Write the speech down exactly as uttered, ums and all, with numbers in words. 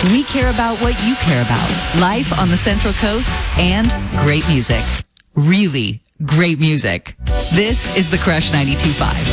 We care about what you care about. Life on the Central Coast and great music. Really great music. This is the Crush ninety-two point five.